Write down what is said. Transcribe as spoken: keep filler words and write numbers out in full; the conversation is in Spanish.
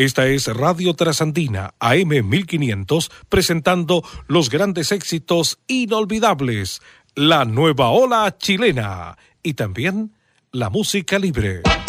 Esta es Radio Trasandina, A M mil quinientos, presentando los grandes éxitos inolvidables, la nueva ola chilena y también la música libre.